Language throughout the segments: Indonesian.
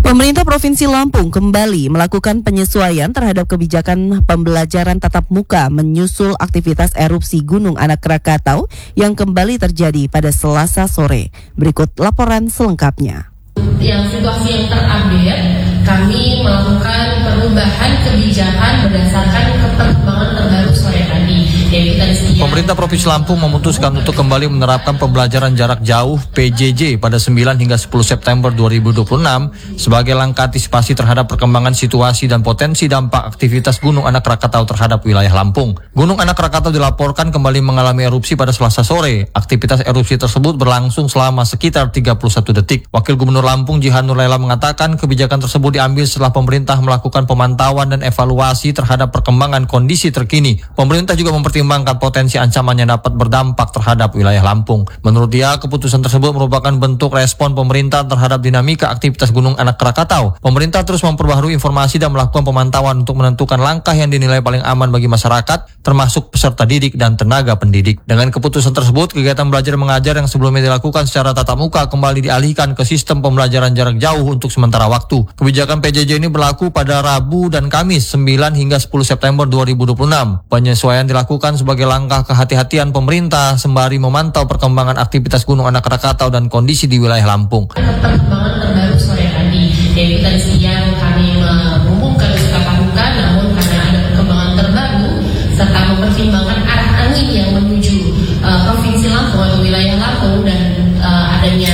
Pemerintah Provinsi Lampung kembali melakukan penyesuaian terhadap kebijakan pembelajaran tatap muka menyusul aktivitas erupsi Gunung Anak Krakatau yang kembali terjadi pada Selasa sore. Berikut laporan selengkapnya. Yang situasi yang terupdate, kami melakukan perubahan kebijakan berdasarkan perkembangan terbaru sore tadi. Pemerintah Provinsi Lampung memutuskan untuk kembali menerapkan pembelajaran jarak jauh PJJ pada 9 hingga 10 September 2026 sebagai langkah antisipasi terhadap perkembangan situasi dan potensi dampak aktivitas Gunung Anak Krakatau terhadap wilayah Lampung. Gunung Anak Krakatau dilaporkan kembali mengalami erupsi pada Selasa sore. Aktivitas erupsi tersebut berlangsung selama sekitar 31 detik. Wakil Gubernur Lampung Jihan Nur Laila mengatakan kebijakan tersebut diambil setelah pemerintah melakukan pemantauan dan evaluasi terhadap perkembangan kondisi terkini. Pemerintah juga mempertimbangkan potensi ancaman yang dapat berdampak terhadap wilayah Lampung. Menurut dia, keputusan tersebut merupakan bentuk respon pemerintah terhadap dinamika aktivitas Gunung Anak Krakatau. Pemerintah terus memperbaharui informasi dan melakukan pemantauan untuk menentukan langkah yang dinilai paling aman bagi masyarakat, termasuk peserta didik dan tenaga pendidik. Dengan keputusan tersebut, kegiatan belajar mengajar yang sebelumnya dilakukan secara tatap muka kembali dialihkan ke sistem pembelajaran jarak jauh untuk sementara waktu. Kebijakan PJJ ini berlaku pada Rabu dan Kamis 9 hingga 10 September 2026. Penyesuaian dilakukan sebagai langkah kehati-hatian pemerintah sembari memantau perkembangan aktivitas Gunung Anak Krakatau dan kondisi di wilayah Lampung. Perkembangan terbaru sore tadi, jadi tadi siang kami mengumumkan suka namun karena ada perkembangan terbaru serta mempertimbangkan arah angin yang menuju Provinsi Lampung atau wilayah Lampung dan adanya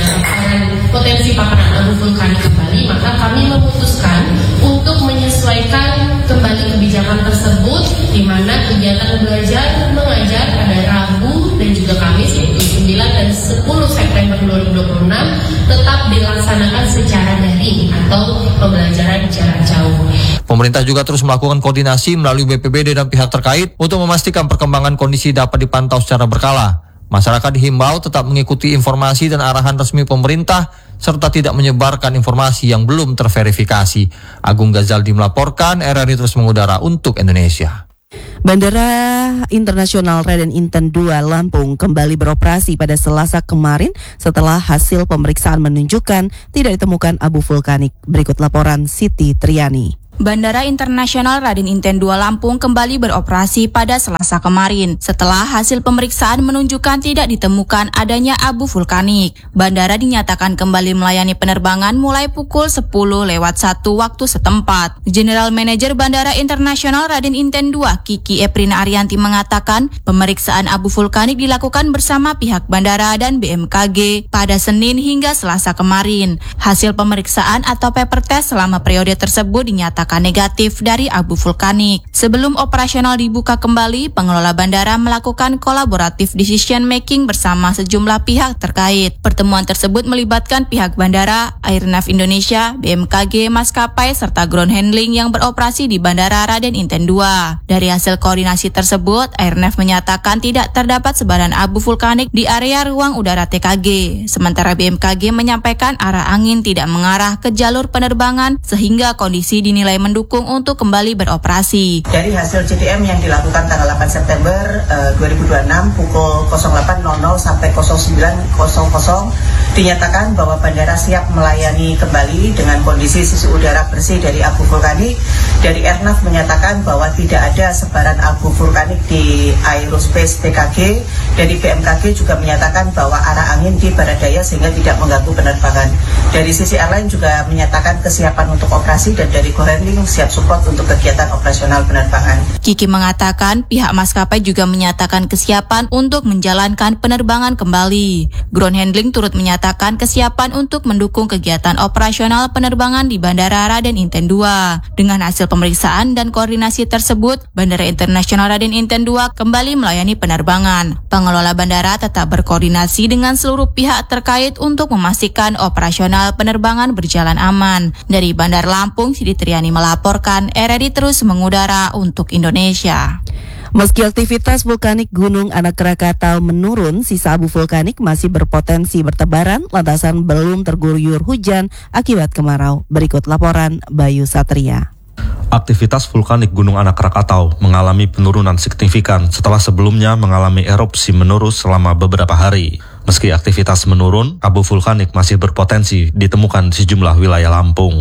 potensi paparan abu vulkanik kembali, maka kami memutuskan untuk menyesuaikan kembali kebijakan tersebut, di mana kegiatan belajar mengajar pada Rabu dan juga Kamis yaitu 9 dan 10 September 2026 tetap dilaksanakan secara daring atau pembelajaran jarak jauh. Pemerintah juga terus melakukan koordinasi melalui BPBD dan pihak terkait untuk memastikan perkembangan kondisi dapat dipantau secara berkala. Masyarakat dihimbau tetap mengikuti informasi dan arahan resmi pemerintah serta tidak menyebarkan informasi yang belum terverifikasi. Agung Ghazaldi melaporkan, RRI terus mengudara untuk Indonesia. Bandara Internasional Raden Inten II Lampung kembali beroperasi pada Selasa kemarin setelah hasil pemeriksaan menunjukkan tidak ditemukan abu vulkanik. Berikut laporan Siti Triani. Bandara Internasional Raden Inten II Lampung kembali beroperasi pada Selasa kemarin setelah hasil pemeriksaan menunjukkan tidak ditemukan adanya abu vulkanik. Bandara dinyatakan kembali melayani penerbangan mulai pukul 10:01 waktu setempat. General Manager Bandara Internasional Raden Inten II Kiki Eprina Arianti mengatakan pemeriksaan abu vulkanik dilakukan bersama pihak bandara dan BMKG pada Senin hingga Selasa kemarin. Hasil pemeriksaan atau paper test selama periode tersebut dinyatakan negatif dari abu vulkanik. Sebelum operasional dibuka kembali, pengelola bandara melakukan collaborative decision making bersama sejumlah pihak terkait. Pertemuan tersebut melibatkan pihak bandara, Airnav Indonesia, BMKG, maskapai, serta ground handling yang beroperasi di Bandara Raden Inten II. Dari hasil koordinasi tersebut, Airnav menyatakan tidak terdapat sebaran abu vulkanik di area ruang udara TKG. Sementara BMKG menyampaikan arah angin tidak mengarah ke jalur penerbangan sehingga kondisi dinilai mendukung untuk kembali beroperasi. Dari hasil CTM yang dilakukan tanggal 8 September 2026 pukul 08.00 sampai 09.00 dinyatakan bahwa bandara siap melayani kembali dengan kondisi sisi udara bersih dari abu vulkanik. Dari Airnav menyatakan bahwa tidak ada sebaran abu vulkanik di aerospace TKG. Dari BMKG juga menyatakan bahwa arah angin di barat daya sehingga tidak mengganggu penerbangan. Dari sisi airline juga menyatakan kesiapan untuk operasi dan dari ground handling siap support untuk kegiatan operasional penerbangan. Kiki mengatakan pihak maskapai juga menyatakan kesiapan untuk menjalankan penerbangan kembali. Ground handling turut menyatakan kesiapan untuk mendukung kegiatan operasional penerbangan di Bandara Raden Inten II. Dengan hasil pemeriksaan dan koordinasi tersebut, Bandara Internasional Raden Inten II kembali melayani penerbangan. Pengelola bandara tetap berkoordinasi dengan seluruh pihak terkait untuk memastikan operasional penerbangan berjalan aman. Dari Bandar Lampung, Siti Triani melaporkan, RRI terus mengudara untuk Indonesia. Meski aktivitas vulkanik Gunung Anak Krakatau menurun, sisa abu vulkanik masih berpotensi bertebaran lantaran belum terguyur hujan akibat kemarau. Berikut laporan Bayu Satria. Aktivitas vulkanik Gunung Anak Krakatau mengalami penurunan signifikan setelah sebelumnya mengalami erupsi menerus selama beberapa hari. Meski aktivitas menurun, abu vulkanik masih berpotensi ditemukan di sejumlah wilayah Lampung.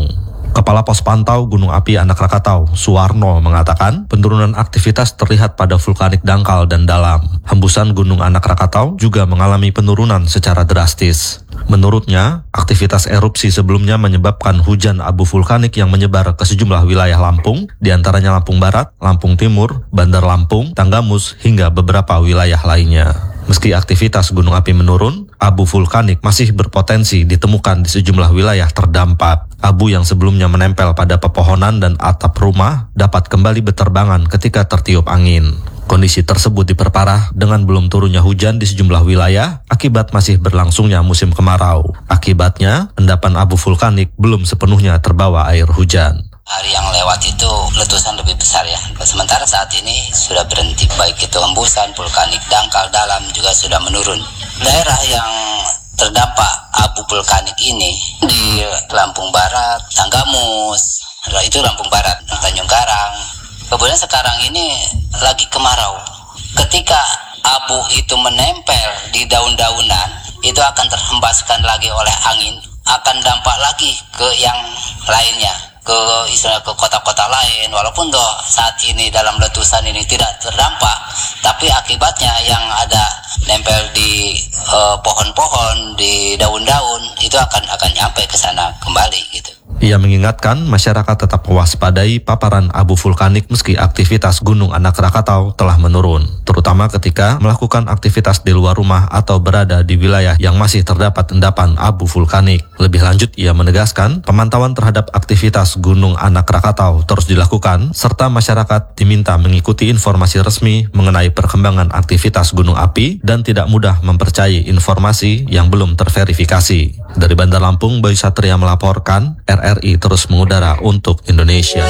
Kepala Pos Pantau Gunung Api Anak Krakatau, Suwarno, mengatakan penurunan aktivitas terlihat pada vulkanik dangkal dan dalam. Hembusan Gunung Anak Krakatau juga mengalami penurunan secara drastis. Menurutnya, aktivitas erupsi sebelumnya menyebabkan hujan abu vulkanik yang menyebar ke sejumlah wilayah Lampung, diantaranya Lampung Barat, Lampung Timur, Bandar Lampung, Tanggamus, hingga beberapa wilayah lainnya. Meski aktivitas gunung api menurun, abu vulkanik masih berpotensi ditemukan di sejumlah wilayah terdampak. Abu yang sebelumnya menempel pada pepohonan dan atap rumah dapat kembali berterbangan ketika tertiup angin. Kondisi tersebut diperparah dengan belum turunnya hujan di sejumlah wilayah akibat masih berlangsungnya musim kemarau. Akibatnya, endapan abu vulkanik belum sepenuhnya terbawa air hujan. Hari yang lewat itu letusan lebih besar ya. Sementara saat ini sudah berhenti, baik itu hembusan, vulkanik dangkal dalam juga sudah menurun. Daerah yang terdampak abu vulkanik ini di Lampung Barat, Tanggamus, itu Lampung Barat, Tanjung Karang. Kemudian sekarang ini lagi kemarau. Ketika abu itu menempel di daun-daunan, itu akan terhembaskan lagi oleh angin, akan dampak lagi ke yang lainnya, ke kota-kota lain. Walaupun saat ini dalam letusan ini tidak terdampak, tapi akibatnya yang ada nempel di pohon-pohon, di daun-daun, itu akan nyampe ke sana kembali gitu. Ia mengingatkan masyarakat tetap mewaspadai paparan abu vulkanik meski aktivitas Gunung Anak Krakatau telah menurun, terutama ketika melakukan aktivitas di luar rumah atau berada di wilayah yang masih terdapat endapan abu vulkanik. Lebih lanjut, ia menegaskan pemantauan terhadap aktivitas Gunung Anak Krakatau terus dilakukan, serta masyarakat diminta mengikuti informasi resmi mengenai perkembangan aktivitas gunung api dan tidak mudah mempercayai informasi yang belum terverifikasi. Dari Bandar Lampung, Bayu Satria melaporkan, RRI terus mengudara untuk Indonesia.